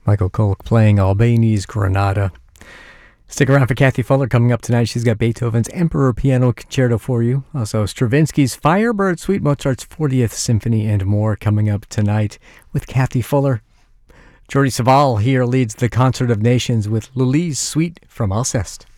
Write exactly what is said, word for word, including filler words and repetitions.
Michael Kolk playing Albani's Granada. Stick around for Kathy Fuller coming up tonight. She's got Beethoven's Emperor Piano Concerto for you. Also, Stravinsky's Firebird Suite, Mozart's fortieth Symphony, and more coming up tonight with Kathy Fuller. Jordi Savall here leads the Concert of Nations with Lully's Suite from Alceste.